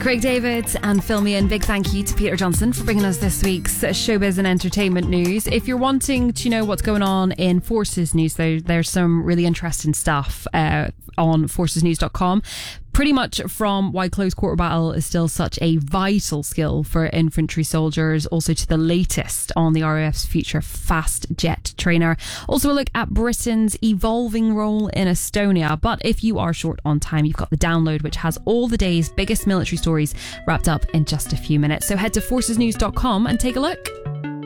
Craig David and Phil Meehan, big thank you to Peter Johnson for bringing us this week's showbiz and entertainment news. If you're wanting to know what's going on in Forces News, there's some really interesting stuff on forcesnews.com. Pretty much from why close quarter battle is still such a vital skill for infantry soldiers, also to the latest on the RAF's future fast jet trainer. Also a look at Britain's evolving role in Estonia. But if you are short on time, you've got the download, which has all the day's biggest military stories wrapped up in just a few minutes. So head to forcesnews.com and take a look.